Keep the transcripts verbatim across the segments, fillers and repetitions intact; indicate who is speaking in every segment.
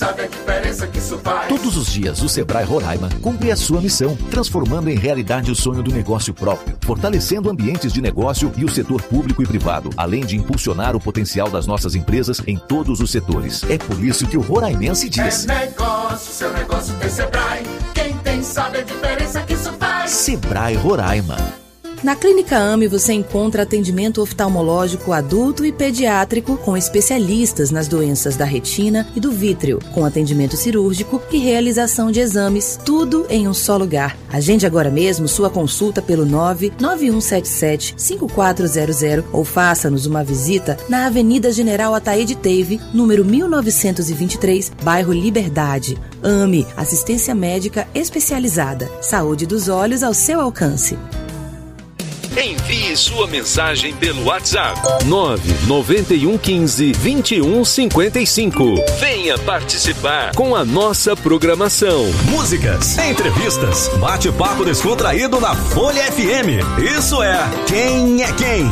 Speaker 1: sabe a diferença que isso faz.
Speaker 2: Todos os dias, o Sebrae Roraima cumpre a sua missão, transformando em realidade o sonho do negócio próprio, fortalecendo ambientes de negócio e o setor público e privado, além de impulsionar o potencial das nossas empresas em todos os setores. É por isso que o roraimense diz:
Speaker 1: é negócio, seu negócio tem Sebrae. Quem tem sabe a diferença que isso faz.
Speaker 2: Sebrae Roraima.
Speaker 3: Na Clínica A M E você encontra atendimento oftalmológico adulto e pediátrico com especialistas nas doenças da retina e do vítreo, com atendimento cirúrgico e realização de exames, tudo em um só lugar. Agende agora mesmo sua consulta pelo nove nove um sete sete cinco quatro zero zero ou faça-nos uma visita na Avenida General Ataíde Teive, número mil novecentos e vinte e três, bairro Liberdade. A M E, assistência médica especializada. Saúde dos olhos ao seu alcance.
Speaker 4: Envie sua mensagem pelo WhatsApp nove nove um um cinco vinte e um cinquenta e cinco. Venha participar com a nossa programação.
Speaker 5: Músicas, entrevistas, bate-papo descontraído na Folha F M. Isso é Quem é Quem?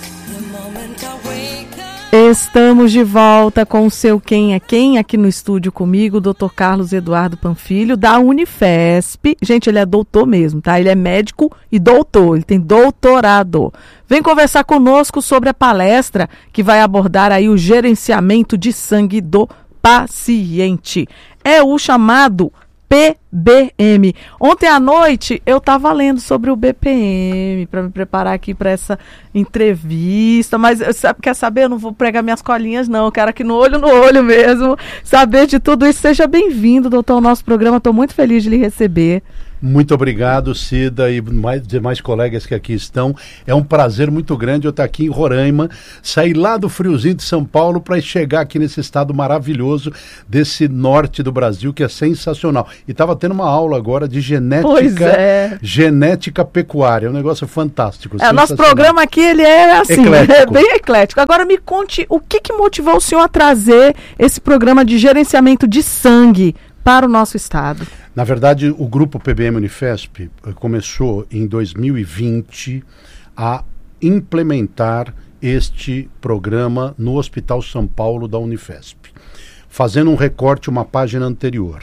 Speaker 6: Estamos de volta com o seu Quem é Quem, aqui no estúdio comigo, o doutor Carlos Eduardo Panfilho, da Unifesp. Gente, ele é doutor mesmo, tá? Ele é médico e doutor, ele tem doutorado. Vem conversar conosco sobre a palestra que vai abordar aí o gerenciamento de sangue do paciente. É o chamado P B M. Ontem à noite eu estava lendo sobre o B P M para me preparar aqui para essa entrevista, mas sabe, quer saber? Eu não vou pregar minhas colinhas não, eu quero aqui no olho no olho mesmo, saber de tudo isso. Seja bem-vindo, doutor, ao nosso programa, estou muito feliz de lhe receber.
Speaker 7: Muito obrigado, Cida, e mais demais colegas que aqui estão. É um prazer muito grande eu estar aqui em Roraima, sair lá do friozinho de São Paulo para chegar aqui nesse estado maravilhoso desse norte do Brasil, que é sensacional. E estava tendo uma aula agora de genética, é. genética pecuária, é um negócio fantástico.
Speaker 6: É, nosso programa aqui, ele é assim, é bem eclético. Agora me conte, o que, que motivou o senhor a trazer esse programa de gerenciamento de sangue para o nosso estado?
Speaker 7: Na verdade, o grupo P B M Unifesp começou em dois mil e vinte a implementar este programa no Hospital São Paulo da Unifesp, fazendo um recorte, uma página anterior.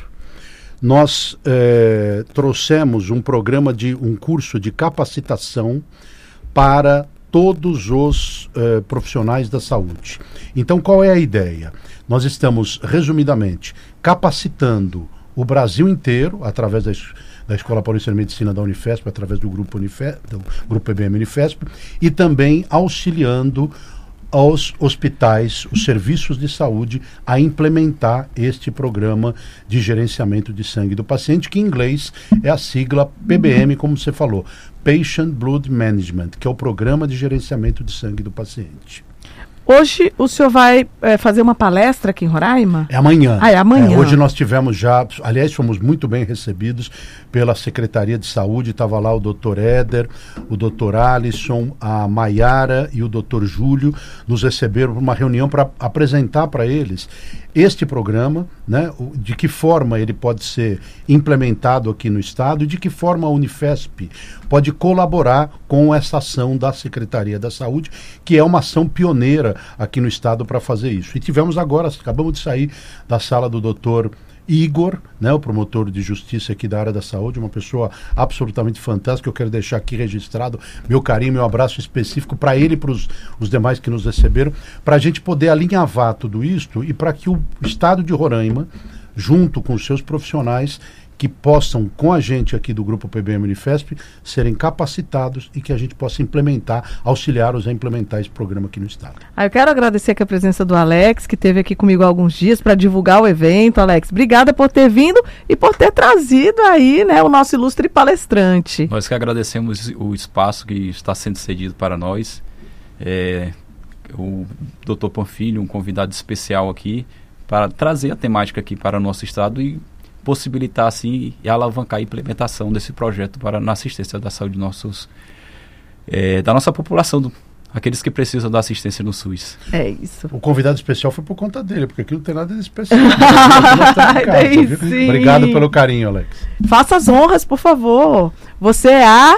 Speaker 7: Nós eh, trouxemos um programa de um curso de capacitação para todos os eh, profissionais da saúde. Então, qual é a ideia? Nós estamos, resumidamente, capacitando o Brasil inteiro, através da, da Escola Paulista de Medicina da Unifesp, através do grupo, Unifesp, do grupo P B M Unifesp, e também auxiliando aos hospitais, os serviços de saúde, a implementar este programa de gerenciamento de sangue do paciente, que em inglês é a sigla P B M, como você falou, Patient Blood Management, que é o programa de gerenciamento de sangue do paciente.
Speaker 6: Hoje o senhor vai é, fazer uma palestra aqui em Roraima?
Speaker 7: É amanhã.
Speaker 6: Ah, é amanhã.
Speaker 7: É, hoje nós tivemos já, aliás, fomos muito bem recebidos pela Secretaria de Saúde, estava lá o doutor Éder, o doutor Alisson, a Maiara e o doutor Júlio, nos receberam para uma reunião para apresentar para eles este programa, né, de que forma ele pode ser implementado aqui no estado e de que forma a Unifesp pode colaborar com essa ação da Secretaria da Saúde, que é uma ação pioneira aqui no estado para fazer isso. E tivemos agora, acabamos de sair da sala do doutor Igor, né, o promotor de justiça aqui da área da saúde, uma pessoa absolutamente fantástica. Eu quero deixar aqui registrado meu carinho, meu abraço específico para ele e para os demais que nos receberam, para a gente poder alinhavar tudo isto e para que o estado de Roraima, junto com os seus profissionais, que possam, com a gente aqui do Grupo P B M Unifesp, serem capacitados e que a gente possa implementar, auxiliar-os a implementar esse programa aqui no estado.
Speaker 6: Ah, eu quero agradecer aqui a presença do Alex, que esteve aqui comigo há alguns dias para divulgar o evento. Alex, obrigada por ter vindo e por ter trazido aí, né, o nosso ilustre palestrante.
Speaker 8: Nós que agradecemos o espaço que está sendo cedido para nós. É, o doutor Panfilho, um convidado especial aqui, para trazer a temática aqui para o nosso estado e possibilitar assim e alavancar a implementação desse projeto para na assistência da saúde nossos, é, da nossa população, do, aqueles que precisam da assistência no SUS.
Speaker 6: É isso.
Speaker 7: O convidado especial foi por conta dele, porque aqui não tem nada de especial. casa, Obrigado pelo carinho, Alex.
Speaker 6: Faça as honras, por favor. Você é a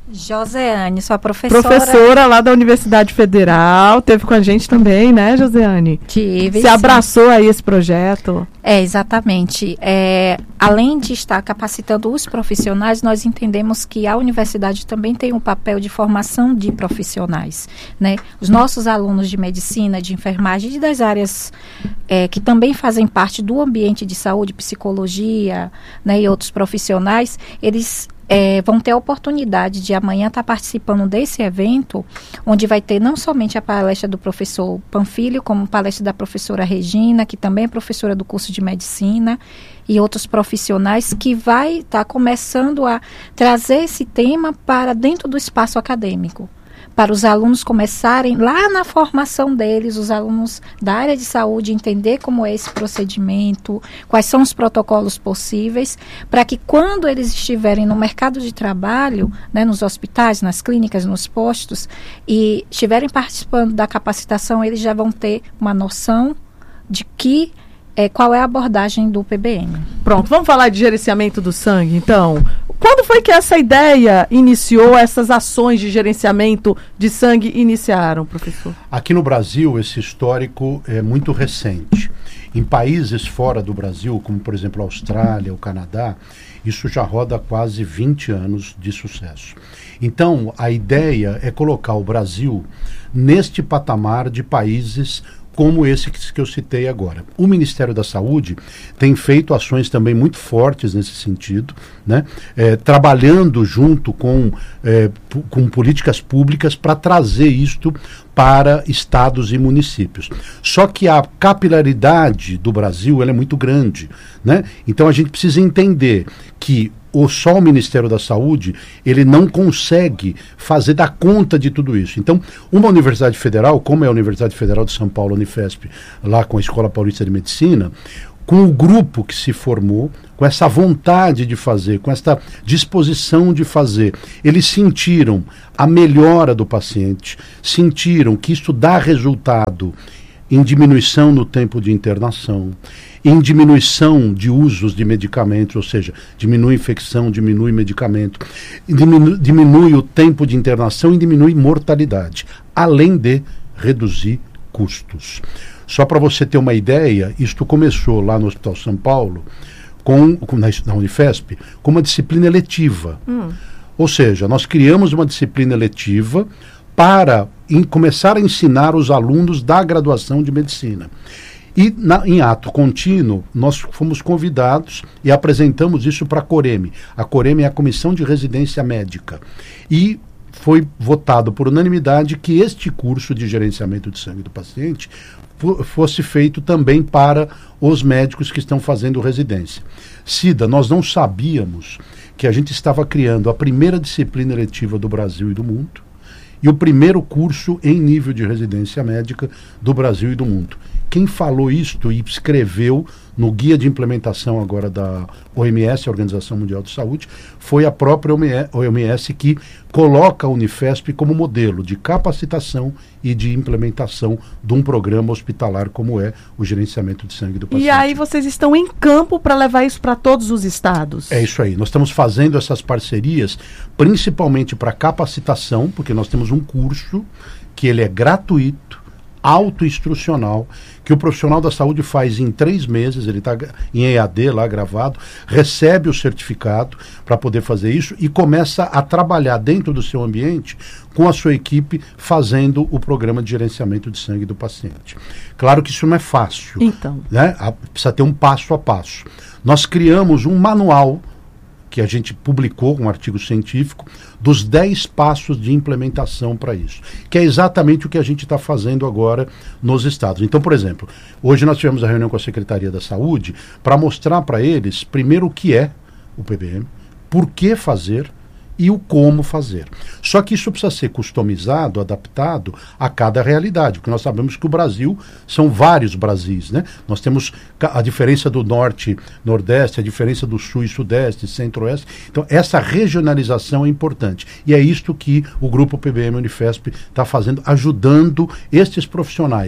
Speaker 9: Joseane, sua professora.
Speaker 6: Professora lá da Universidade Federal, teve com a gente também, né, Joseane?
Speaker 9: Tive.
Speaker 6: Você abraçou aí esse projeto?
Speaker 9: É, exatamente. É, além de estar capacitando os profissionais, nós entendemos que a universidade também tem um papel de formação de profissionais, né? Os nossos alunos de medicina, de enfermagem e das áreas é, que também fazem parte do ambiente de saúde, psicologia, né, e outros profissionais, eles É, vão ter a oportunidade de amanhã estar participando desse evento, onde vai ter não somente a palestra do professor Panfilio, como palestra da professora Regina, que também é professora do curso de medicina, e outros profissionais que vai estar começando a trazer esse tema para dentro do espaço acadêmico, para os alunos começarem lá na formação deles, os alunos da área de saúde, entender como é esse procedimento, quais são os protocolos possíveis, para que quando eles estiverem no mercado de trabalho, né, nos hospitais, nas clínicas, nos postos, e estiverem participando da capacitação, eles já vão ter uma noção de que É, qual é a abordagem do P B M.
Speaker 6: Pronto, vamos falar de gerenciamento do sangue, então. Quando foi que essa ideia iniciou, essas ações de gerenciamento de sangue iniciaram, professor?
Speaker 7: Aqui no Brasil, esse histórico é muito recente. Em países fora do Brasil, como por exemplo a Austrália, o Canadá, isso já roda quase vinte anos de sucesso. Então, a ideia é colocar o Brasil neste patamar de países como esse que, que eu citei agora. O Ministério da Saúde tem feito ações também muito fortes nesse sentido, né? É, trabalhando junto com, é, com políticas públicas para trazer isto para estados e municípios. Só que a capilaridade do Brasil ela é muito grande, né? Então a gente precisa entender que o só o Ministério da Saúde, ele não consegue fazer dar conta de tudo isso. Então, uma universidade federal, como é a Universidade Federal de São Paulo, Unifesp, lá com a Escola Paulista de Medicina, com o grupo que se formou, com essa vontade de fazer, com essa disposição de fazer, eles sentiram a melhora do paciente, sentiram que isso dá resultado em diminuição no tempo de internação, em diminuição de usos de medicamentos, ou seja, diminui infecção, diminui medicamento, diminui, diminui o tempo de internação e diminui mortalidade, além de reduzir custos. Só para você ter uma ideia, isto começou lá no Hospital São Paulo, com, com, na, na Unifesp, com uma disciplina eletiva. Hum. Ou seja, nós criamos uma disciplina eletiva para em, começar a ensinar os alunos da graduação de medicina. E na, em ato contínuo, nós fomos convidados e apresentamos isso para a COREME. A COREME é a Comissão de Residência Médica. E foi votado por unanimidade que este curso de gerenciamento de sangue do paciente fosse feito também para os médicos que estão fazendo residência. Cida, nós não sabíamos que a gente estava criando a primeira disciplina eletiva do Brasil e do mundo e o primeiro curso em nível de residência médica do Brasil e do mundo. Quem falou isto e escreveu no guia de implementação agora da O M S, a Organização Mundial de Saúde, foi a própria O M S que coloca a Unifesp como modelo de capacitação e de implementação de um programa hospitalar como é o gerenciamento de sangue do paciente.
Speaker 6: E aí vocês estão em campo para levar isso para todos os estados?
Speaker 7: É isso aí. Nós estamos fazendo essas parcerias principalmente para capacitação, porque nós temos um curso que ele é gratuito, autoinstrucional, que o profissional da saúde faz em três meses, ele está em E A D lá gravado, recebe o certificado para poder fazer isso e começa a trabalhar dentro do seu ambiente com a sua equipe fazendo o programa de gerenciamento de sangue do paciente. Claro que isso não é fácil,
Speaker 6: então,
Speaker 7: né? Precisa ter um passo a passo. Nós criamos um manual que a gente publicou, um artigo científico, dos dez passos de implementação para isso, que é exatamente o que a gente está fazendo agora nos estados. Então, por exemplo, hoje nós tivemos a reunião com a Secretaria da Saúde para mostrar para eles, primeiro, o que é o P B M, por que fazer e o como fazer. Só que isso precisa ser customizado, adaptado a cada realidade, porque nós sabemos que o Brasil são vários Brasis, né? Nós temos a diferença do norte, nordeste, a diferença do sul e sudeste, centro-oeste. Então, essa regionalização é importante. E é isto que o Grupo P B M Unifesp está fazendo, ajudando estes profissionais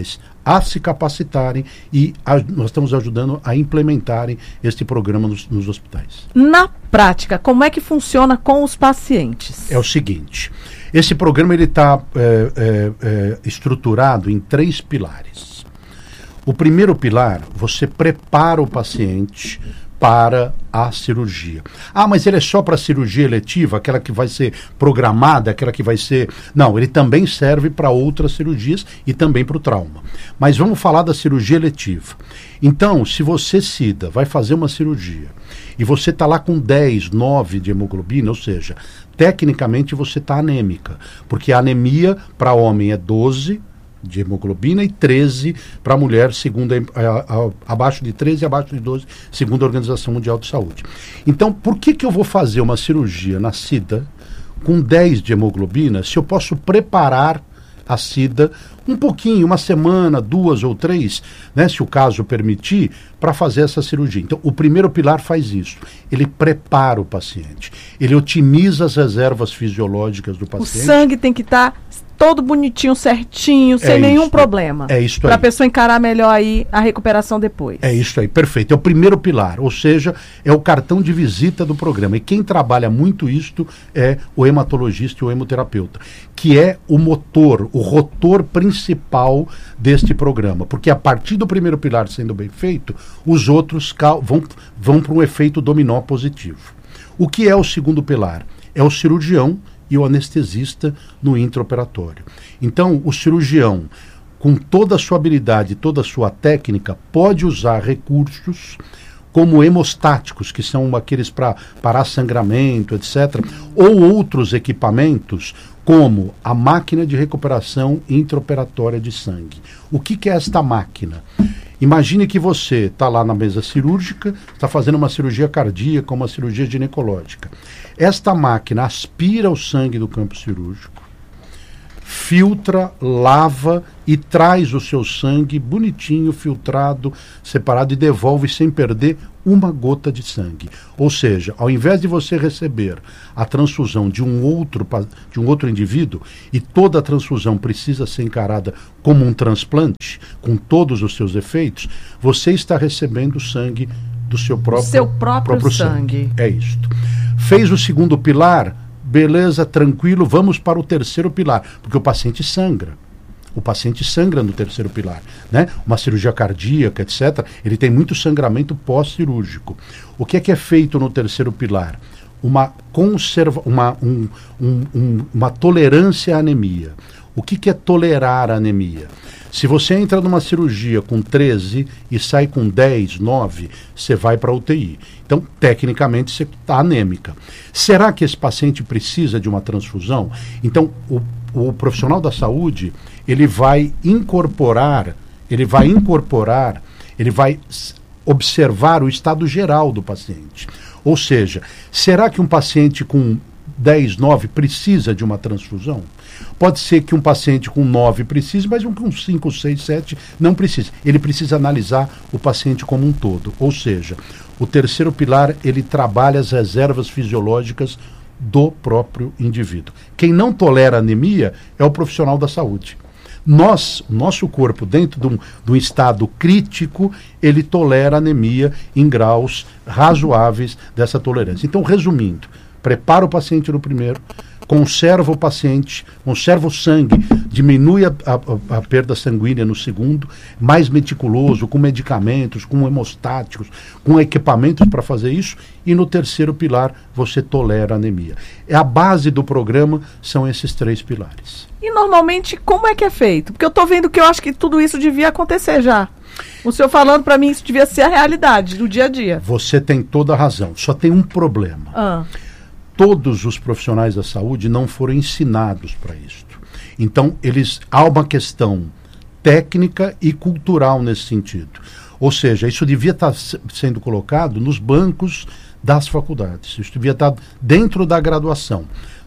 Speaker 7: a se capacitarem e a, nós estamos ajudando a implementarem este programa nos, nos hospitais.
Speaker 6: Na prática, como é que funciona com os pacientes?
Speaker 7: É o seguinte, esse programa ele está é, é, é, estruturado em três pilares. O primeiro pilar, você prepara o paciente para a cirurgia. Ah, mas ele é só para cirurgia eletiva, aquela que vai ser programada, aquela que vai ser... Não, ele também serve para outras cirurgias e também para o trauma. Mas vamos falar da cirurgia eletiva. Então, se você, Cida, vai fazer uma cirurgia e você está lá com dez, nove de hemoglobina, ou seja, tecnicamente você está anêmica, porque a anemia para homem é doze de hemoglobina e treze para a mulher, segundo a, a, a, abaixo de treze e abaixo de doze, segundo a Organização Mundial de Saúde. Então, por que que eu vou fazer uma cirurgia na Cida com dez de hemoglobina se eu posso preparar a Cida um pouquinho, uma semana, duas ou três, né, se o caso permitir, para fazer essa cirurgia? Então, o primeiro pilar faz isso. Ele prepara o paciente. Ele otimiza as reservas fisiológicas do paciente.
Speaker 6: O sangue tem que estar... Tá todo bonitinho, certinho, sem
Speaker 7: é
Speaker 6: nenhum
Speaker 7: isso,
Speaker 6: problema.
Speaker 7: É isso aí.
Speaker 6: Para a pessoa encarar melhor aí a recuperação depois.
Speaker 7: É isso aí, perfeito. É o primeiro pilar, ou seja, é o cartão de visita do programa. E quem trabalha muito isto é o hematologista e o hemoterapeuta, que é o motor, o rotor principal deste programa. Porque a partir do primeiro pilar sendo bem feito, os outros vão, vão para um efeito dominó positivo. O que é o segundo pilar? É o cirurgião e o anestesista no intraoperatório. Então, o cirurgião, com toda a sua habilidade, toda a sua técnica, pode usar recursos como hemostáticos, que são aqueles para parar sangramento, etcétera, ou outros equipamentos, como a máquina de recuperação intraoperatória de sangue. O que, que é esta máquina? Imagine que você está lá na mesa cirúrgica, está fazendo uma cirurgia cardíaca, uma cirurgia ginecológica. Esta máquina aspira o sangue do campo cirúrgico, filtra, lava e traz o seu sangue bonitinho, filtrado, separado e devolve sem perder uma gota de sangue. Ou seja, ao invés de você receber a transfusão de um outro, de um outro indivíduo, e toda a transfusão precisa ser encarada como um transplante, com todos os seus efeitos, você está recebendo sangue do seu próprio,
Speaker 6: seu próprio,
Speaker 7: próprio
Speaker 6: sangue.
Speaker 7: sangue. É isto. Fez o segundo pilar, beleza, tranquilo, vamos para o terceiro pilar, porque o paciente sangra. O paciente sangra no terceiro pilar, né? Uma cirurgia cardíaca, etcétera, ele tem muito sangramento pós-cirúrgico. O que é que é feito no terceiro pilar? Uma, conserva, uma, um, um, um, uma tolerância à anemia. O que, que é tolerar a anemia? Se você entra numa cirurgia com treze e sai com dez, nove, você vai para a U T I. Então, tecnicamente, você está anêmica. Será que esse paciente precisa de uma transfusão? Então, o, o profissional da saúde, ele vai incorporar, ele vai incorporar, ele vai observar o estado geral do paciente. Ou seja, será que um paciente com dez, nove precisa de uma transfusão? Pode ser que um paciente com nove precise, mas um com cinco, seis, sete não precisa. Ele precisa analisar o paciente como um todo. Ou seja, o terceiro pilar, ele trabalha as reservas fisiológicas do próprio indivíduo. Quem não tolera anemia é o profissional da saúde. Nós, nosso corpo, dentro de um, de um estado crítico, ele tolera anemia em graus razoáveis dessa tolerância. Então, resumindo, prepara o paciente no primeiro, conserva o paciente, conserva o sangue, diminui a, a, a perda sanguínea no segundo, mais meticuloso, com medicamentos, com hemostáticos, com equipamentos para fazer isso, e no terceiro pilar você tolera a anemia. É a base do programa, são esses três pilares.
Speaker 6: E normalmente como é que é feito? Porque eu estou vendo que eu acho que tudo isso devia acontecer já. O senhor falando para mim, isso devia ser a realidade do dia a dia.
Speaker 7: Você tem toda a razão, só tem um problema.
Speaker 6: Ah.
Speaker 7: Todos os profissionais da saúde não foram ensinados para isso. Então, eles, há uma questão técnica e cultural nesse sentido. Ou seja, isso devia estar sendo colocado nos bancos das faculdades. Isso devia estar dentro da graduação.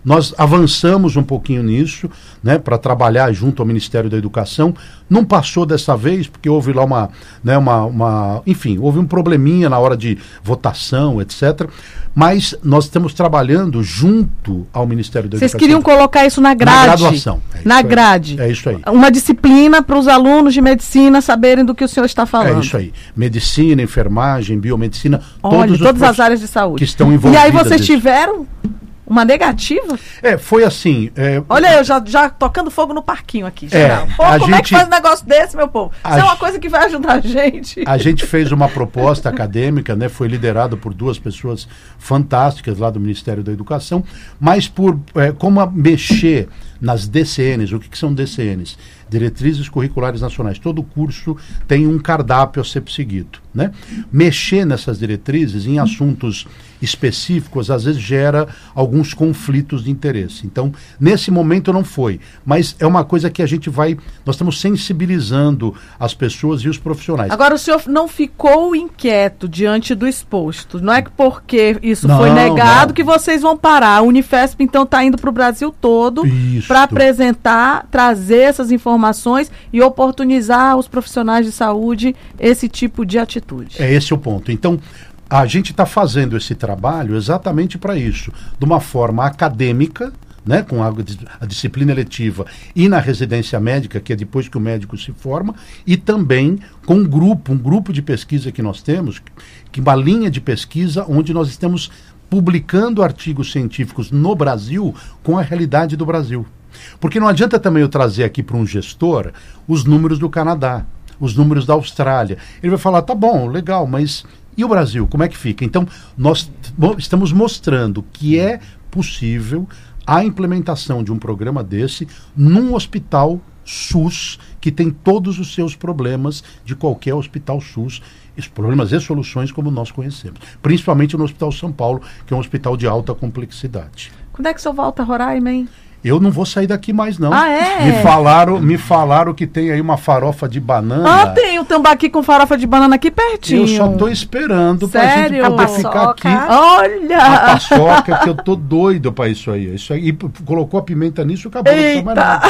Speaker 7: nós avançamos um pouquinho nisso, né, para trabalhar junto ao Ministério da Educação. Não passou dessa vez, porque houve lá uma, né, uma, uma, enfim, houve um probleminha na hora de votação, etcétera. Mas nós estamos trabalhando junto ao Ministério da
Speaker 6: Vocês
Speaker 7: Educação. Vocês
Speaker 6: queriam colocar isso na grade?
Speaker 7: Na graduação. É
Speaker 6: na grade.
Speaker 7: É isso aí.
Speaker 6: Uma disciplina para os alunos de medicina saberem do que o senhor está falando.
Speaker 7: É isso aí. Medicina, enfermagem, biomedicina,
Speaker 6: Olha,
Speaker 7: todos
Speaker 6: todas
Speaker 7: os
Speaker 6: as áreas de saúde.
Speaker 7: Que estão envolvidas.
Speaker 6: E aí vocês
Speaker 7: nisso.
Speaker 6: tiveram uma negativa?
Speaker 7: É, foi assim. É,
Speaker 6: Olha, eu já, já tocando fogo no parquinho aqui.
Speaker 7: É,
Speaker 6: já. Pô,
Speaker 7: a
Speaker 6: como
Speaker 7: gente,
Speaker 6: é que faz um negócio desse, meu povo? Isso
Speaker 7: a
Speaker 6: é uma
Speaker 7: ge-
Speaker 6: coisa que vai ajudar a gente.
Speaker 7: A gente fez uma proposta acadêmica, né, foi liderado por duas pessoas fantásticas lá do Ministério da Educação, mas por é, como a mexer nas D C Ns. O que, que são D C Ns? Diretrizes Curriculares Nacionais. Todo curso tem um cardápio a ser seguido, né? Mexer nessas diretrizes em assuntos específicos às vezes gera alguns conflitos de interesse. Então, nesse momento não foi, mas é uma coisa que a gente vai, nós estamos sensibilizando as pessoas e os profissionais.
Speaker 6: Agora, o senhor não ficou inquieto diante do exposto. Não é que porque isso
Speaker 7: Não,
Speaker 6: foi negado
Speaker 7: não.
Speaker 6: que vocês vão parar. A Unifesp, então, está indo para o Brasil todo
Speaker 7: Isso.
Speaker 6: para apresentar, trazer essas informações e oportunizar aos profissionais de saúde esse tipo de atitude.
Speaker 7: É esse o ponto. Então, a gente está fazendo esse trabalho exatamente para isso, de uma forma acadêmica, né, com a, a disciplina eletiva e na residência médica, que é depois que o médico se forma, e também com um grupo, um grupo de pesquisa que nós temos, que uma linha de pesquisa onde nós estamos publicando artigos científicos no Brasil com a realidade do Brasil. Porque não adianta também eu trazer aqui para um gestor os números do Canadá, os números da Austrália. Ele vai falar, tá bom, legal, mas e o Brasil? Como é que fica? Então, nós mo- estamos mostrando que é possível a implementação de um programa desse num hospital SUS que tem todos os seus problemas de qualquer hospital SUS, os problemas e soluções como nós conhecemos. Principalmente no Hospital São Paulo, que é um hospital de alta complexidade.
Speaker 6: Quando é que o senhor volta a Roraima, hein?
Speaker 7: Eu não vou sair daqui mais, não.
Speaker 6: Ah, é?
Speaker 7: Me falaram, me falaram que tem aí uma farofa de banana.
Speaker 6: Ah, tem o tambaqui com farofa de banana aqui pertinho.
Speaker 7: Eu só tô esperando pra
Speaker 6: Sério?
Speaker 7: gente poder
Speaker 9: A
Speaker 7: ficar aqui.
Speaker 9: paçoca.
Speaker 6: Olha!
Speaker 7: A paçoca, que eu tô doido pra isso aí. Isso aí. E p- colocou a pimenta nisso, acabou. Não precisa mais nada.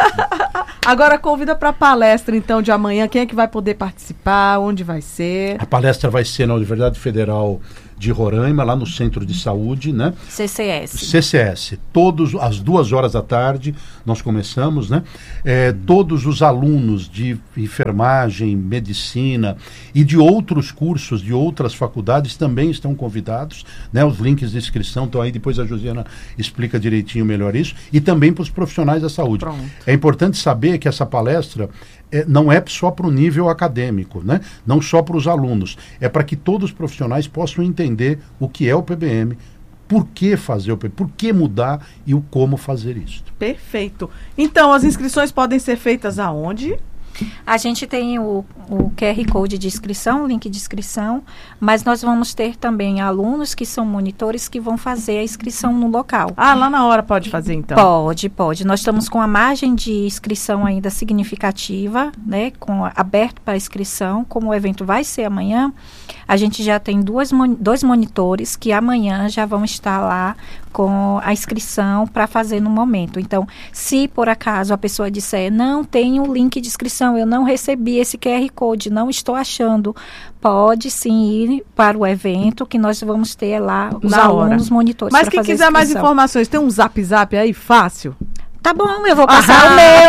Speaker 6: Agora convida para a palestra, então, de amanhã. Quem é que vai poder participar? Onde vai ser?
Speaker 7: A palestra vai ser na Universidade Federal de Roraima, lá no Centro de Saúde, né?
Speaker 9: C C S.
Speaker 7: C C S. Todos, às duas horas da tarde, nós começamos, né? É, todos os alunos de enfermagem, medicina e de outros cursos, de outras faculdades, também estão convidados, né? Os links de inscrição estão aí, depois a Josiana explica direitinho melhor isso, e também para os profissionais da saúde.
Speaker 6: Pronto.
Speaker 7: É importante saber que essa palestra é, não é só para o nível acadêmico, né? Não só para os alunos, é para que todos os profissionais possam entender o que é o P B M, por que fazer o P B M, por que mudar e o como fazer isso.
Speaker 6: Perfeito. Então, as inscrições podem ser feitas aonde?
Speaker 9: A gente tem o, o Q R Code de inscrição, o link de inscrição, mas nós vamos ter também alunos que são monitores que vão fazer a inscrição no local.
Speaker 6: Ah, lá na hora pode fazer, então?
Speaker 9: Pode, pode. Nós estamos com a margem de inscrição ainda significativa, né, com, aberto para inscrição. Como o evento vai ser amanhã, a gente já tem duas, dois monitores que amanhã já vão estar lá com a inscrição para fazer no momento. Então, se por acaso a pessoa disser, não tem o link de inscrição, eu não recebi esse Q R Code, não estou achando, pode sim ir para o evento que nós vamos ter lá os
Speaker 6: Na
Speaker 9: alunos
Speaker 6: hora.
Speaker 9: monitores.
Speaker 6: Mas
Speaker 9: pra
Speaker 6: quem
Speaker 9: fazer a
Speaker 6: quiser mais
Speaker 9: inscrição.
Speaker 6: informações, tem um zap zap aí, fácil?
Speaker 9: Tá bom, eu vou passar
Speaker 6: Ah.
Speaker 9: o meu.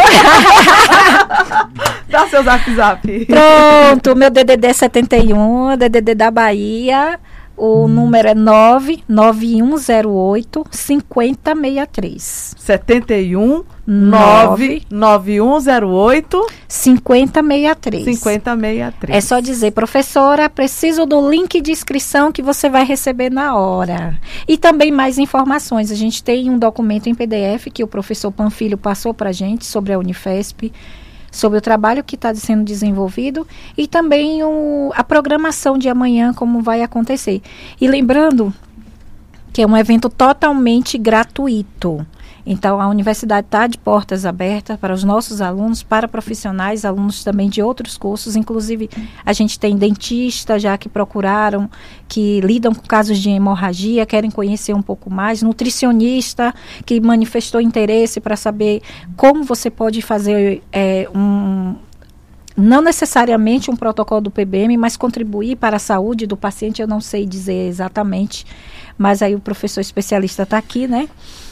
Speaker 6: Dá seu zap zap.
Speaker 9: Pronto, meu D D D é setenta e um, D D D da Bahia, o número é nove nove um zero oito, cinco zero seis três.
Speaker 6: setenta e um, nove nove um zero oito,
Speaker 9: cinco zero seis três.
Speaker 6: cinquenta sessenta e três.
Speaker 9: É só dizer, professora, preciso do link de inscrição que você vai receber na hora. E também mais informações. A gente tem um documento em P D F que o professor Panfilho passou para a gente sobre a Unifesp, sobre o trabalho que está sendo desenvolvido e também o, a programação de amanhã, como vai acontecer. E lembrando que é um evento totalmente gratuito. Então, a universidade está de portas abertas para os nossos alunos, para profissionais, alunos também de outros cursos. Inclusive, a gente tem dentistas já que procuraram, que lidam com casos de hemorragia, querem conhecer um pouco mais. Nutricionista que manifestou interesse para saber como você pode fazer é, um... não necessariamente um protocolo do P B M, mas contribuir para a saúde do paciente, eu não sei dizer exatamente, mas aí o professor especialista está aqui, né?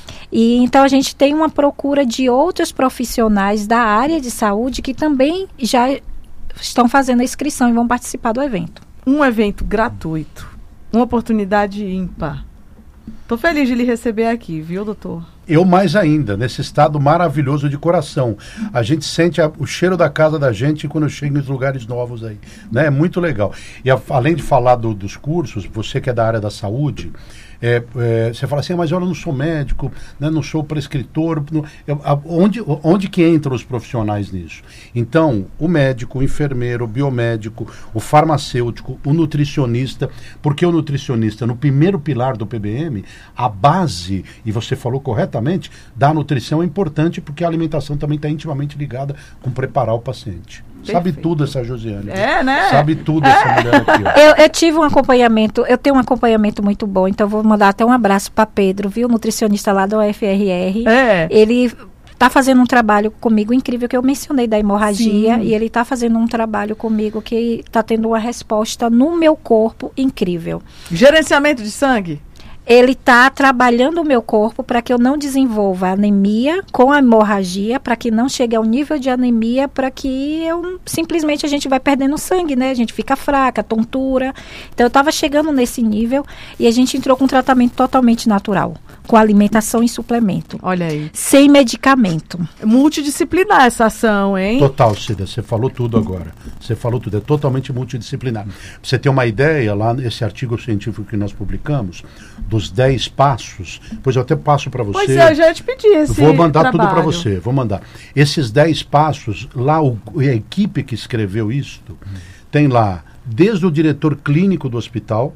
Speaker 9: E então a gente tem uma procura de outros profissionais da área de saúde que também já estão fazendo a inscrição e vão participar do evento.
Speaker 6: Um evento gratuito, uma oportunidade ímpar. Estou feliz de lhe receber aqui, viu, doutor?
Speaker 7: Eu mais ainda, nesse estado maravilhoso de coração. A gente sente a, o cheiro da casa da gente quando chega em lugares novos aí. Né? É muito legal. E a, além de falar do, dos cursos, você que é da área da saúde, é, é, você fala assim, ah, mas eu não sou médico, né, não sou prescritor. Não, eu, a, onde, onde que entram os profissionais nisso? Então, o médico, o enfermeiro, o biomédico, o farmacêutico, o nutricionista, porque o nutricionista, no primeiro pilar do P B M, a base, e você falou corretamente, da nutrição é importante porque a alimentação também está intimamente ligada com preparar o paciente. Perfeito. Sabe tudo essa Josiane.
Speaker 6: É, né?
Speaker 7: Sabe tudo é. essa mulher aqui. Ó.
Speaker 9: Eu, eu tive um acompanhamento, eu tenho um acompanhamento muito bom, então vou mandar até um abraço para Pedro, viu? Nutricionista lá da U F R R.
Speaker 6: É.
Speaker 9: Ele está fazendo um trabalho comigo incrível, que eu mencionei da hemorragia, Sim. e ele está fazendo um trabalho comigo que está tendo uma resposta no meu corpo incrível.
Speaker 6: Gerenciamento de sangue?
Speaker 9: Ele está trabalhando o meu corpo para que eu não desenvolva anemia com a hemorragia, para que não chegue ao nível de anemia, para que eu simplesmente a gente vai perdendo sangue, né? A gente fica fraca, tontura. Então eu estava chegando nesse nível e a gente entrou com um tratamento totalmente natural, com alimentação e suplemento.
Speaker 6: Olha aí.
Speaker 9: Sem medicamento.
Speaker 6: Multidisciplinar essa ação, hein?
Speaker 7: Total, Cida, você falou tudo agora. Você falou tudo, é totalmente multidisciplinar. Pra você ter uma ideia, lá nesse artigo científico que nós publicamos, dos dez passos, pois eu até passo para você.
Speaker 6: Pois é, eu já te pedi esse
Speaker 7: Vou mandar
Speaker 6: trabalho.
Speaker 7: tudo para você, vou mandar. Esses dez passos, lá o, a equipe que escreveu isso, tem lá, desde o diretor clínico do hospital,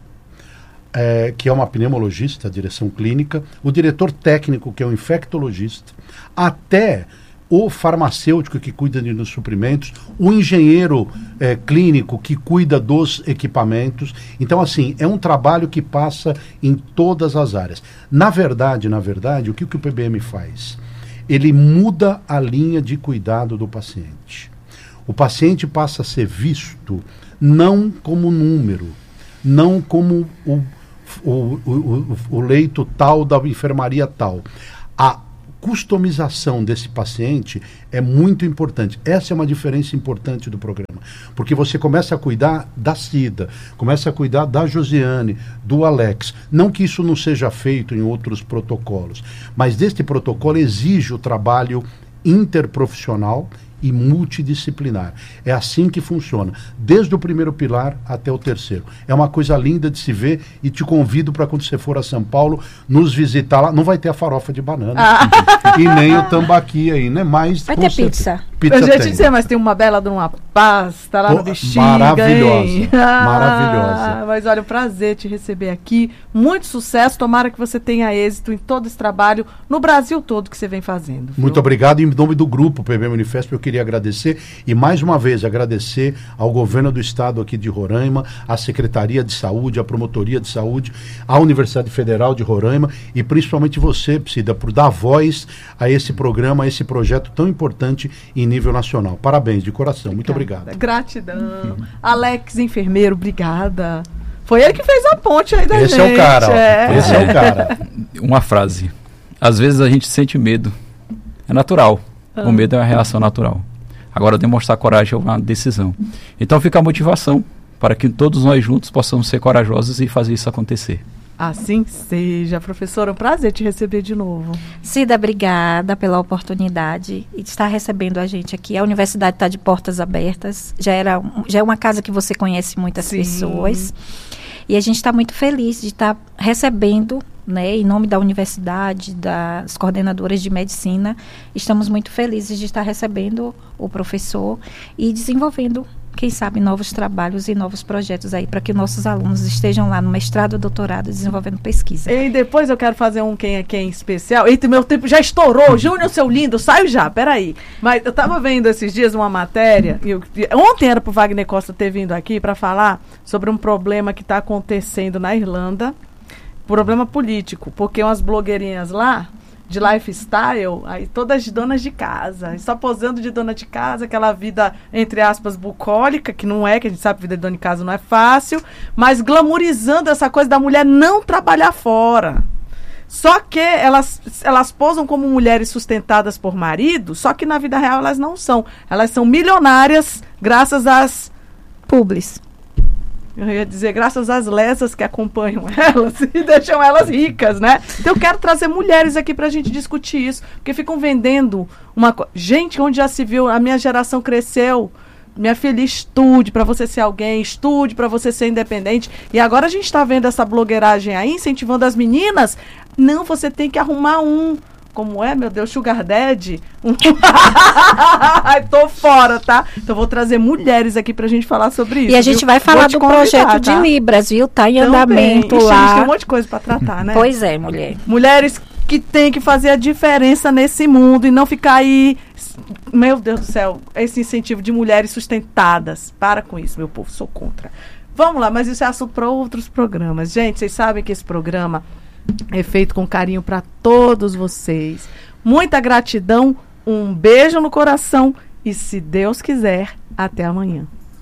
Speaker 7: é, que é uma pneumologista, direção clínica, o diretor técnico, que é um infectologista, até o farmacêutico que cuida de, dos suprimentos, o engenheiro é, clínico que cuida dos equipamentos. Então, assim, é um trabalho que passa em todas as áreas. Na verdade, na verdade, o que, que o P B M faz? Ele muda a linha de cuidado do paciente. O paciente passa a ser visto não como número, não como o, o, o, o, o leito tal da enfermaria tal. A customização desse paciente é muito importante. Essa é uma diferença importante do programa, porque você começa a cuidar da Cida, começa a cuidar da Josiane, do Alex. Não que isso não seja feito em outros protocolos, mas deste protocolo exige o trabalho interprofissional e multidisciplinar. É assim que funciona, desde o primeiro pilar até o terceiro. É uma coisa linda de se ver e te convido para quando você for a São Paulo, nos visitar lá. Não vai ter a farofa de banana ah. e nem o tambaqui aí, né? Mas
Speaker 9: vai ter pizza.
Speaker 7: Pizza
Speaker 6: eu já te dizer, mas tem uma bela de uma pasta lá oh, no Bexiga,
Speaker 7: maravilhosa,
Speaker 6: hein?
Speaker 7: maravilhosa.
Speaker 6: Ah, mas olha, um prazer te receber aqui. Muito sucesso, tomara que você tenha êxito em todo esse trabalho no Brasil todo que você vem fazendo. Viu?
Speaker 7: Muito obrigado. Em nome do grupo P B M Unifesp, eu queria agradecer e mais uma vez agradecer ao governo do estado aqui de Roraima, à Secretaria de Saúde, à Promotoria de Saúde, à Universidade Federal de Roraima e principalmente você, Cida, por dar voz a esse programa, a esse projeto tão importante em nível nacional. Parabéns, de coração. Muito obrigado.
Speaker 6: Gratidão. Uhum. Alex, enfermeiro, obrigada. Foi ele que fez a ponte aí da
Speaker 7: Esse
Speaker 6: gente.
Speaker 7: Esse é o cara.
Speaker 6: É.
Speaker 7: Esse é o cara.
Speaker 8: Uma frase. Às vezes a gente sente medo. É natural. Ah. O medo é uma reação natural. Agora, demonstrar coragem é uma decisão. Então fica a motivação para que todos nós juntos possamos ser corajosos e fazer isso acontecer.
Speaker 6: Assim seja. Professora, é um prazer te receber de novo.
Speaker 9: Cida, obrigada pela oportunidade de estar recebendo a gente aqui. A universidade está de portas abertas. Já, era, já é uma casa que você conhece muitas Sim. pessoas. E a gente está muito feliz de estar recebendo, né, em nome da universidade, das coordenadoras de medicina. Estamos muito felizes de estar recebendo o professor e desenvolvendo quem sabe, novos trabalhos e novos projetos aí, para que nossos alunos estejam lá no mestrado, doutorado, desenvolvendo pesquisa.
Speaker 6: E depois eu quero fazer um quem é quem especial. Eita, meu tempo já estourou. Júnior, seu lindo, saio já, peraí. Mas eu tava vendo esses dias uma matéria, e eu, ontem era pro Wagner Costa ter vindo aqui para falar sobre um problema que está acontecendo na Irlanda, problema político, porque umas blogueirinhas lá, de lifestyle, aí todas donas de casa, só posando de dona de casa, aquela vida, entre aspas, bucólica, que não é, que a gente sabe que a vida de dona de casa não é fácil, mas glamourizando essa coisa da mulher não trabalhar fora. Só que elas, elas posam como mulheres sustentadas por marido, só que na vida real elas não são. Elas são milionárias graças às publis. Eu ia dizer, graças às lesas que acompanham elas e deixam elas ricas, né? Então eu quero trazer mulheres aqui pra gente discutir isso, porque ficam vendendo uma coisa. Gente, onde já se viu, a minha geração cresceu. Minha filha, estude para você ser alguém, estude para você ser independente. E agora a gente tá vendo essa blogueiragem aí, incentivando as meninas. Não, você tem que arrumar um... Como é, meu Deus, Sugar Daddy? Tô fora, tá? Então vou trazer mulheres aqui pra gente falar sobre isso.
Speaker 9: E a gente
Speaker 6: viu?
Speaker 9: vai falar do projeto tá? de Libras, viu? Tá em
Speaker 6: Também.
Speaker 9: andamento
Speaker 6: Ixi,
Speaker 9: lá.
Speaker 6: A gente tem um monte de coisa pra tratar, né?
Speaker 9: Pois é, mulher.
Speaker 6: Mulheres que tem que fazer a diferença nesse mundo e não ficar aí... Meu Deus do céu, esse incentivo de mulheres sustentadas. Para com isso, meu povo, sou contra. Vamos lá, mas isso é assunto para outros programas. Gente, vocês sabem que esse programa é feito com carinho para todos vocês. Muita gratidão, um beijo no coração e, se Deus quiser, até amanhã.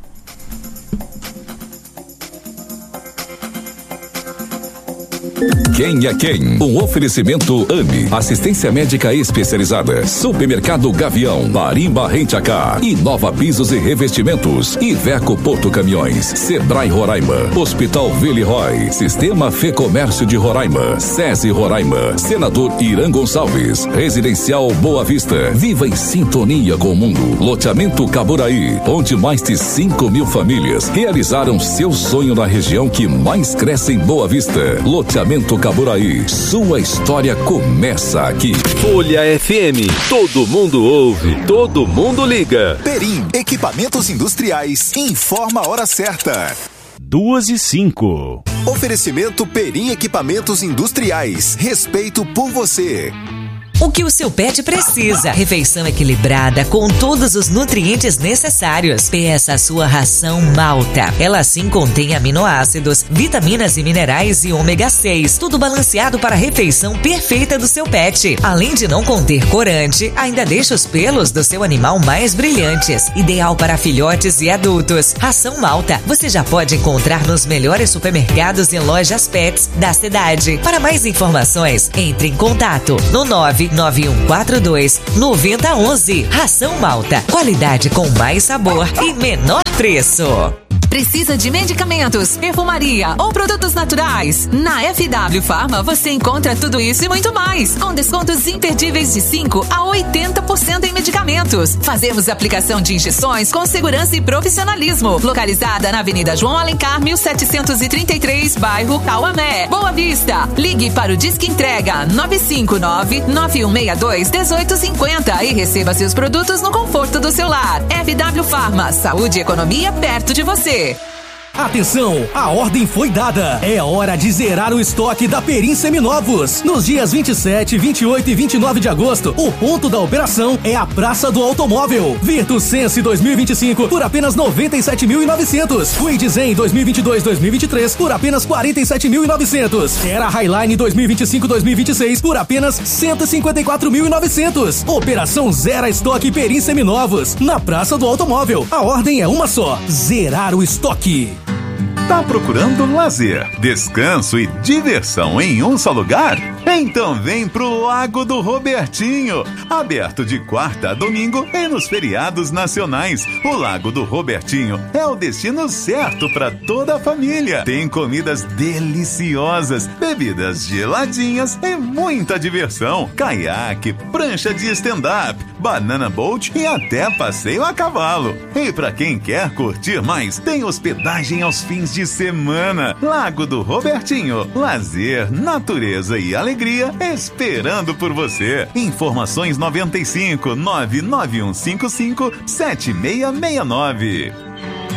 Speaker 5: Quem é quem? Um oferecimento A M I, assistência médica especializada. Supermercado Gavião, Marimba Rent-A-Car, Inova Pisos e Revestimentos, Iveco Porto Caminhões, Sebrae Roraima, Hospital Villeroy, Sistema Fê Comércio de Roraima, SESI Roraima, Senador Irã Gonçalves, Residencial Boa Vista, viva em sintonia com o mundo. Loteamento Caburaí, onde mais de cinco mil famílias realizaram seu sonho na região que mais cresce em Boa Vista. Loteamento Caburaí, sua história começa aqui.
Speaker 4: Folha F M, todo mundo ouve, todo mundo liga.
Speaker 10: Perim, equipamentos industriais, informa a hora certa.
Speaker 11: Duas e cinco.
Speaker 10: Oferecimento Perim Equipamentos Industriais, respeito por você.
Speaker 12: O que o seu pet precisa. Refeição equilibrada com todos os nutrientes necessários. Peça a sua ração Malta. Ela sim contém aminoácidos, vitaminas e minerais e ômega seis. Tudo balanceado para a refeição perfeita do seu pet. Além de não conter corante, ainda deixa os pelos do seu animal mais brilhantes. Ideal para filhotes e adultos. Ração Malta você já pode encontrar nos melhores supermercados e lojas pets da cidade. Para mais informações, entre em contato no nove nove um quatro dois nove zero um um. Ração Malta. Qualidade com mais sabor e menor preço.
Speaker 13: Precisa de medicamentos, perfumaria ou produtos naturais? Na F W Pharma você encontra tudo isso e muito mais, com descontos imperdíveis de cinco a oitenta por cento em medicamentos. Fazemos aplicação de injeções com segurança e profissionalismo. Localizada na Avenida João Alencar, mil setecentos e trinta e três, bairro Cauamé, Boa Vista. Ligue para o Disque Entrega nove cinco nove, nove um seis dois, um oito cinco zero e receba seus produtos no conforto do seu lar. F W Pharma, saúde e economia perto de você.
Speaker 11: Atenção, a ordem foi dada. É hora de zerar o estoque da Perim Seminovos. Nos dias vinte e sete, vinte e oito e vinte e nove de agosto, o ponto da operação é a Praça do Automóvel. Virtus Sense dois mil e vinte e cinco por apenas noventa e sete mil e novecentos. Kwid Zen dois mil e vinte e dois, dois mil e vinte e três por apenas quarenta e sete mil e novecentos. Era Highline dois mil e vinte e cinco, dois mil e vinte e seis por apenas cento e cinquenta e quatro mil e novecentos. Operação Zera Estoque Perim Seminovos, na Praça do Automóvel. A ordem é uma só: zerar o estoque.
Speaker 14: Tá procurando lazer, descanso e diversão em um só lugar? Então vem pro Lago do Robertinho, aberto de quarta a domingo e nos feriados nacionais. O Lago do Robertinho é o destino certo para toda a família. Tem comidas deliciosas, bebidas geladinhas e muita diversão. Caiaque, prancha de stand-up, banana boat e até passeio a cavalo. E para quem quer curtir mais, tem hospedagem aos fins de semana. Lago do Robertinho, lazer, natureza e alegria esperando por você. Informações noventa e cinco, nove nove um cinco cinco, sete seis seis nove.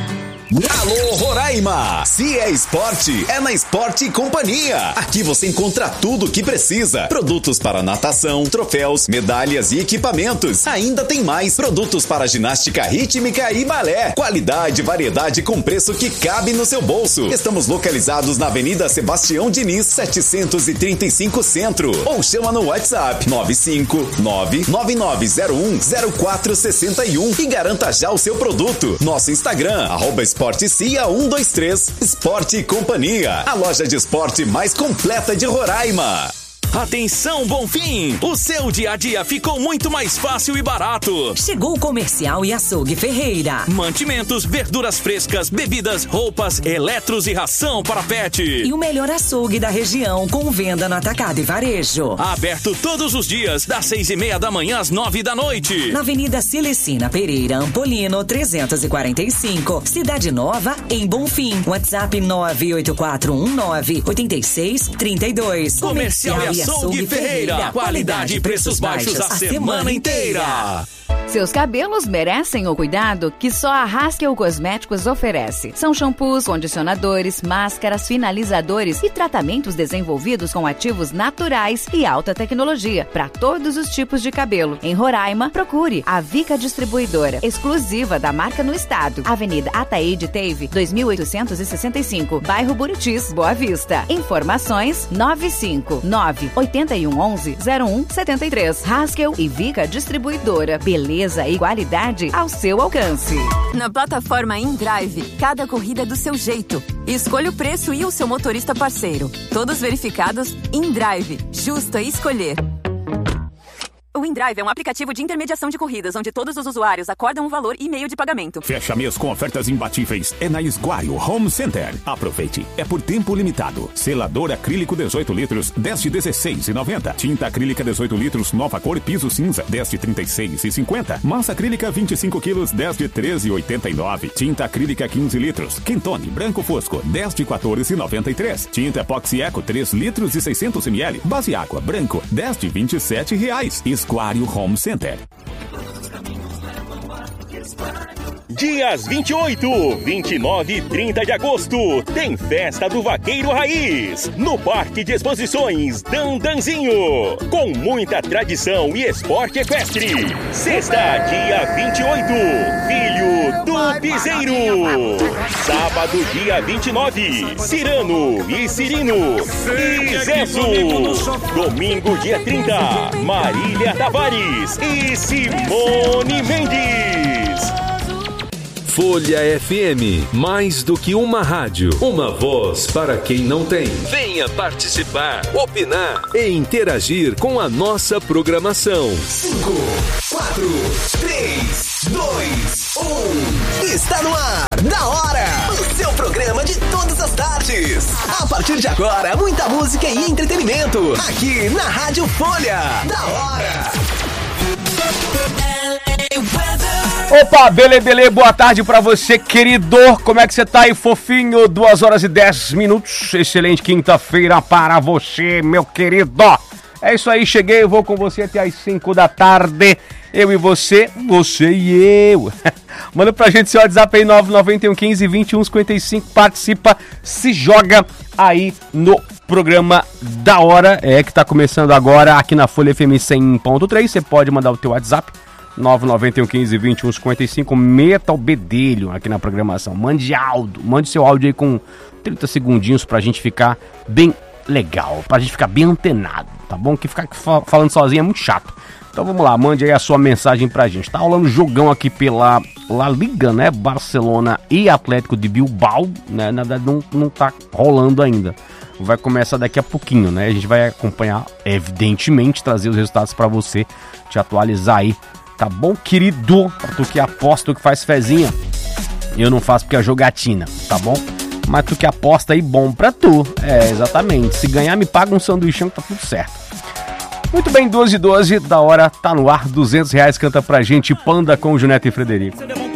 Speaker 10: Alô Roraima! Se é esporte, é na Esporte Companhia. Aqui você encontra tudo o que precisa. Produtos para natação, troféus, medalhas e equipamentos. Ainda tem mais produtos para ginástica rítmica e balé. Qualidade e variedade com preço que cabe no seu bolso. Estamos localizados na Avenida Sebastião Diniz, setecentos e trinta e cinco Centro. Ou chama no WhatsApp nove cinco nove nove nove zero um zero quatro seis um e garanta já o seu produto. Nosso Instagram, arroba Esporte Cia um dois três, Esporte Companhia, a loja de esporte mais completa de Roraima.
Speaker 15: Atenção, Bonfim! O seu dia a dia ficou muito mais fácil e barato.
Speaker 12: Chegou o Comercial e Açougue Ferreira.
Speaker 15: Mantimentos, verduras frescas, bebidas, roupas, eletros e ração para pet.
Speaker 12: E o melhor açougue da região com venda no atacado e varejo.
Speaker 15: Aberto todos os dias, das seis e meia da manhã às nove da noite.
Speaker 12: Na Avenida Celecina Pereira, Ampolino, trezentos e quarenta e cinco. Cidade Nova, em Bonfim. WhatsApp nove oito quatro um nove oito seis três dois.
Speaker 15: Comercial e Açougue Ferreira. Qualidade e preços baixos a semana inteira.
Speaker 16: Seus cabelos merecem o cuidado que só a Haskell Cosméticos oferece. São shampoos, condicionadores, máscaras, finalizadores e tratamentos desenvolvidos com ativos naturais e alta tecnologia para todos os tipos de cabelo. Em Roraima, procure a Vica Distribuidora, exclusiva da marca no estado. Avenida Ataíde Teve, dois mil oitocentos e sessenta e cinco, bairro Buritis, Boa Vista. Informações nove cinco nove oito um um um zero um sete três. Haskell e Vica Distribuidora. Beleza e qualidade ao seu alcance.
Speaker 17: Na plataforma InDrive, cada corrida é do seu jeito. Escolha o preço e o seu motorista parceiro. Todos verificados. InDrive, justo a escolher. O InDrive é um aplicativo de intermediação de corridas, onde todos os usuários acordam um valor e meio de pagamento.
Speaker 18: Fecha mês com ofertas imbatíveis. É na Esguaio Home Center. Aproveite. É por tempo limitado. Selador acrílico dezoito litros, dez de dezesseis e noventa. Tinta acrílica dezoito litros, nova cor piso cinza, dez de trinta e seis e cinquenta. Massa acrílica vinte e cinco quilos, dez de treze e oitenta e nove. Tinta acrílica quinze litros. Quentone branco fosco, dez de quatorze e noventa e três. Tinta epoxi eco três litros e seiscentos mililitros. Base água branco, dez de vinte e sete reais. Esguaio Home Center.
Speaker 15: Dias vinte e oito, vinte e nove e trinta de agosto, tem Festa do Vaqueiro Raiz, no Parque de Exposições Dandanzinho, com muita tradição e esporte equestre. Sexta, dia vinte e oito, Filho do Piseiro. Sábado, dia vinte e nove, Cirano e Cirino e Zezo. Domingo, dia trinta, Marília Tavares e Simone Mendes.
Speaker 4: Folha F M, mais do que uma rádio, uma voz para quem não tem. Venha participar, opinar e interagir com a nossa programação.
Speaker 10: cinco, quatro, três, dois, um. Está no ar, Da Hora, o seu programa de todas as tardes. A partir de agora, muita música e entretenimento, aqui na Rádio Folha. Da Hora.
Speaker 19: Opa, bele, bele, boa tarde pra você, querido. Como é que você tá aí, fofinho? Duas horas e dez minutos. Excelente quinta-feira para você, meu querido. É isso aí, cheguei, eu vou com você até às cinco da tarde. Eu e você, você e eu. Manda pra gente seu WhatsApp aí, nove nove um um cinco, vinte e um cinquenta e cinco. Participa, se joga aí no programa Da Hora. É que tá começando agora aqui na Folha F M cem ponto três. Você pode mandar o teu WhatsApp. nove nove um um cinco, vinte e um cinquenta e cinco. Meta o bedelho aqui na programação. Mande áudio. Mande seu áudio aí com trinta segundinhos pra gente ficar bem legal. Pra gente ficar bem antenado, tá bom? Que ficar falando sozinho é muito chato. Então vamos lá, mande aí a sua mensagem pra gente. Tá rolando jogão aqui pela La Liga, né? Barcelona e Atlético de Bilbao, né? Na verdade não, não tá rolando ainda. Vai começar daqui a pouquinho, né? A gente vai acompanhar, evidentemente, trazer os resultados pra você, te atualizar aí. Tá bom, querido? Pra tu que aposta, tu que faz fezinha. Eu não faço porque é jogatina, tá bom? Mas tu que aposta aí, bom pra tu. É, exatamente. Se ganhar, me paga um sanduichão que tá tudo certo. Muito bem, doze e doze, Da Hora, tá no ar. duzentos reais, canta pra gente Panda com Juneta e Frederico.